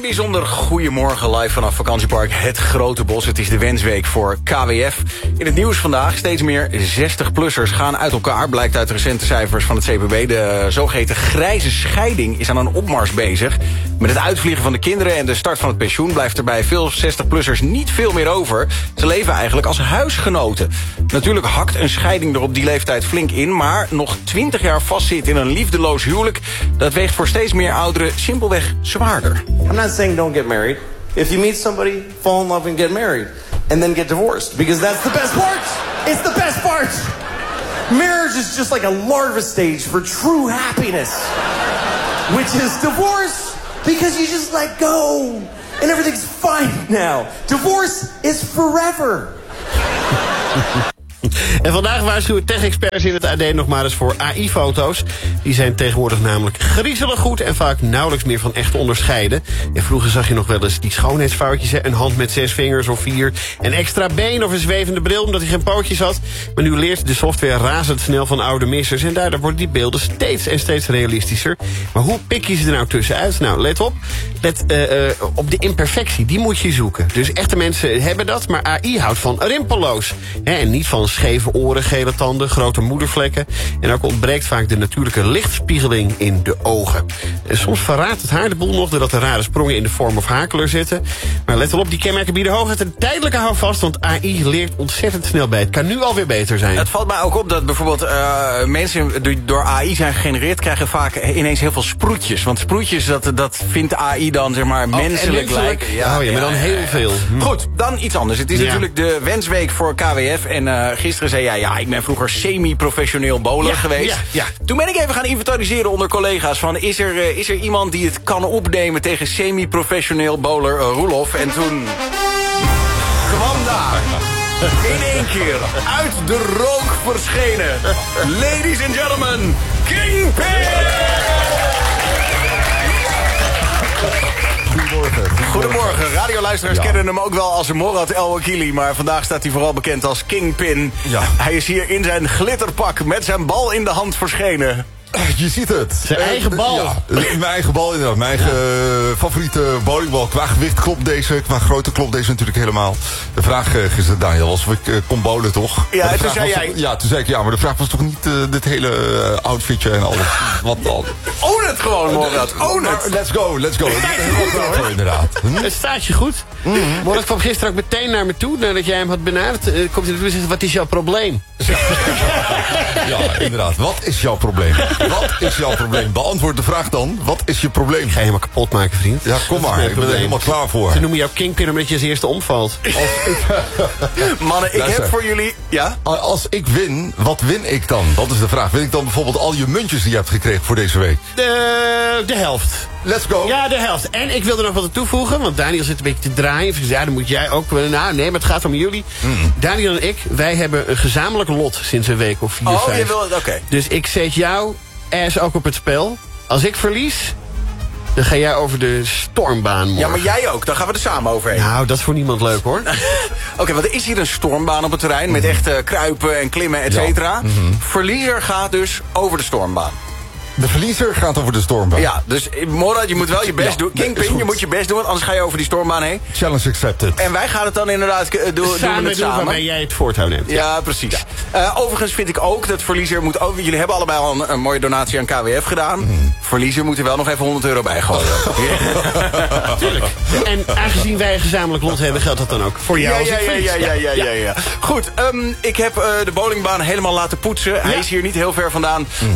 bijzonder goedemorgen live vanaf vakantiepark Het Grote Bos. Het is de wensweek voor KWF. In het nieuws vandaag steeds meer 60-plussers gaan uit elkaar. Blijkt uit recente cijfers van het CPB. De zogeheten grijze scheiding is aan een opmars bezig. Met het uitvliegen van de kinderen en de start van het pensioen blijft er bij veel 60-plussers niet veel meer over. Ze leven eigenlijk als huisgenoten. Natuurlijk hakt een scheiding er op die leeftijd flink in, maar nog 20 jaar vastzitten in een liefdeloos huwelijk, dat weegt voor steeds meer ouderen simpelweg zwaarder. I'm not saying don't get married. If you meet somebody, fall in love and get married. And then get divorced. Because that's the best part. It's the best part. Marriage is just like a larva stage for true happiness. Which is divorce. Because you just let go. And everything's fine now. Divorce is forever. En vandaag waarschuwen tech-experts in het AD nog maar eens voor AI-foto's. Die zijn tegenwoordig namelijk griezelig goed en vaak nauwelijks meer van echt te onderscheiden. En vroeger zag je nog wel eens die schoonheidsfoutjes, hè? Een hand met 6 vingers of 4, een extra been of een zwevende bril omdat hij geen pootjes had. Maar nu leert de software razendsnel van oude missers en daardoor worden die beelden steeds en steeds realistischer. Maar hoe pik je ze er nou tussenuit? Nou, let op. Let op de imperfectie, die moet je zoeken. Dus echte mensen hebben dat, maar AI houdt van rimpelloos. En niet van scheve oren, gele tanden, grote moedervlekken. En ook ontbreekt vaak de natuurlijke lichtspiegeling in de ogen. En soms verraadt het haar de boel nog doordat er rare sprongen in de vorm of haarkleur zitten. Maar let wel op, die kenmerken bieden hoogheid een tijdelijke houvast, want AI leert ontzettend snel bij. Het kan nu alweer beter zijn. Het valt mij ook op dat bijvoorbeeld mensen die door AI zijn gegenereerd krijgen vaak ineens heel veel sproetjes. Want sproetjes, dat vindt AI dan zeg maar menselijk lijken. Ja, maar dan heel veel. Goed, dan iets anders. Het is natuurlijk de wensweek voor KWF. En gisteren zei jij, ik ben vroeger semi-professioneel bowler geweest. Ja. Toen ben ik even gaan inventariseren onder collega's van is er iemand die het kan opnemen tegen semi-professioneel bowler Roelof. En toen kwam daar in één keer uit de rook verschenen, ladies and gentlemen, Kingpin! Goedemorgen. Radioluisteraars kennen hem ook wel als Morad El Wakili, maar vandaag staat hij vooral bekend als Kingpin. Ja. Hij is hier in zijn glitterpak met zijn bal in de hand verschenen. Je ziet het. Zijn eigen bal. Ja, mijn eigen bal inderdaad. Mijn eigen favoriete bowlingbal. Qua gewicht klopt deze. Qua grootte klopt deze natuurlijk helemaal. De vraag gisteren, Daniel, was of ik kon bowlen, toch? Ja, toen zei jij... Ja, toen zei ik maar de vraag was toch niet dit hele outfitje en alles. Wat dan? Own het gewoon, Morad. Own het. Let's go. Dat is heel klaar voor, inderdaad. Het staat je goed. Morad kwam gisteren ook meteen naar me toe, nadat jij hem had benaderd. Komt hij naartoe en zegt, wat is jouw probleem? Ja, inderdaad. Wat is jouw probleem? Wat is jouw probleem? Beantwoord de vraag dan. Wat is je probleem? Ga je helemaal kapot maken, vriend. Ja, kom maar. Ik ben er helemaal klaar voor. Ze noemen jou Kingpin omdat je als eerste omvalt. Mannen, ik heb voor jullie... Ja? Als ik win, wat win ik dan? Dat is de vraag. Win ik dan bijvoorbeeld al je muntjes die je hebt gekregen voor deze week? De helft. Let's go. Ja, de helft. En ik wilde nog wat aan toevoegen, want Daniel zit een beetje te draaien. Dus ja, dan moet jij ook... Nou, nee, maar het gaat om jullie. Daniel en ik, wij hebben een gezamenlijk lot sinds een week of 4, 5. Oh, je wil het, oké. Dus ik zet jou ass ook op het spel. Als ik verlies, dan ga jij over de stormbaan morgen. Ja, maar jij ook. Dan gaan we er samen overheen. Nou, dat is voor niemand leuk, hoor. Oké, want er is hier een stormbaan op het terrein met echt kruipen en klimmen, et cetera. Verliezer gaat dus over de stormbaan. De verliezer gaat over de stormbaan. Ja, dus Morad, je moet wel je best doen. Kingpin, je moet je best doen, want anders ga je over die stormbaan heen. Challenge accepted. En wij gaan het dan inderdaad doen samen. Waarbij jij het voortouw neemt. Ja, precies. Overigens vind ik ook dat verliezer moet ook... Jullie hebben allebei al een mooie donatie aan KWF gedaan. Verliezer moet er wel nog even €100 bij gooien. Tuurlijk. En aangezien wij een gezamenlijk lot hebben, geldt dat dan ook voor jou als ik verlies. Ja. Goed, ik heb de bowlingbaan helemaal laten poetsen. Hij is hier niet heel ver vandaan.